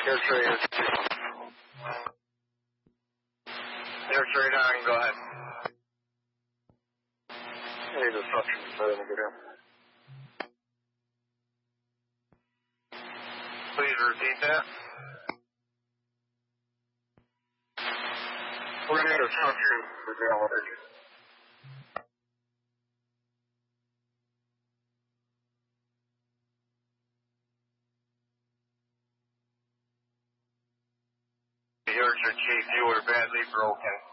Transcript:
Air 9, go ahead. Need a suction so let me get in. Please repeat that. We're going to need a suction for the elevator. Here's your chief. You were badly broken.